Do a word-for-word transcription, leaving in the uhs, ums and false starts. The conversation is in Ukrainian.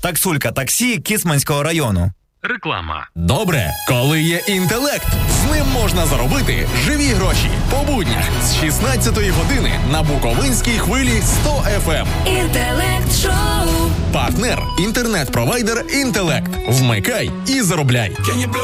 Таксулька таксі Кіцманського району. Реклама. Добре, коли є інтелект, з ним можна заробити живі гроші. По буднях з шістнадцятої години на Буковинській хвилі сто еф ем. Інтелект-шоу. Партнер – інтернет-провайдер «Інтелект». Вмикай і заробляй.